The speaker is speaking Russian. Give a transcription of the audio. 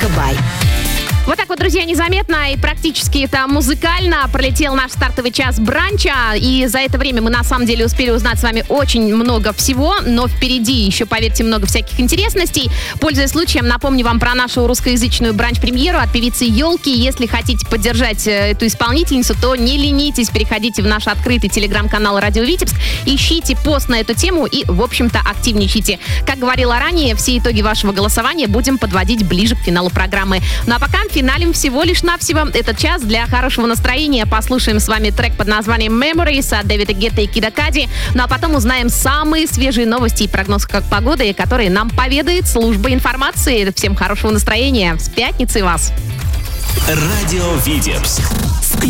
Бай. Вот так вот, друзья, незаметно и практически это музыкально пролетел наш стартовый час бранча. И за это время мы на самом деле успели узнать с вами очень много всего. Но впереди еще, поверьте, много всяких интересностей. Пользуясь случаем, напомню вам про нашу русскоязычную бранч-премьеру от певицы Ёлки. Если хотите поддержать эту исполнительницу, то не ленитесь, переходите в наш открытый телеграм-канал «Радио Витебск», ищите пост на эту тему и, в общем-то, активничайте. Как говорила ранее, все итоги вашего голосования будем подводить ближе к финалу программы. Ну а пока финалем всего лишь навсего этот час. Для хорошего настроения послушаем с вами трек под названием Memories от Дэвида Гетта и Кида Кади. Ну а потом узнаем самые свежие новости и прогноз погоды, которые нам поведает служба информации. Всем хорошего настроения. С пятницей вас! Радио Витебск.